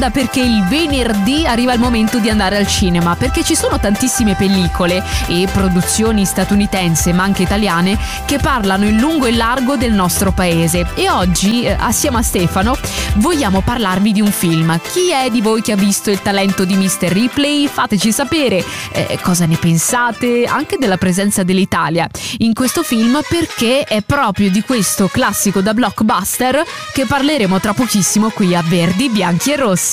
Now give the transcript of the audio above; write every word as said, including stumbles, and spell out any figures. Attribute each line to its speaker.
Speaker 1: perché il venerdì arriva il momento di andare al cinema, perché ci sono tantissime pellicole e produzioni statunitense ma anche italiane che parlano in lungo e largo del nostro paese, e oggi eh, assieme a Stefano vogliamo parlarvi di un film. Chi è di voi che ha visto Il talento di mister Ripley? Fateci sapere eh, cosa ne pensate anche della presenza dell'Italia in questo film, perché è proprio di questo classico da blockbuster che parleremo tra pochissimo qui a Verdi, Bianchi e Rossi.